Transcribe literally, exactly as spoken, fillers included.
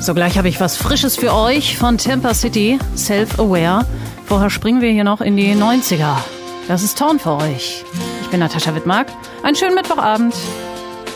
So, gleich habe ich was Frisches für euch von Tampa City, Self-Aware. Vorher springen wir hier noch in die neunziger. Das ist Torn für euch. Ich bin Natascha Wittmark. Einen schönen Mittwochabend.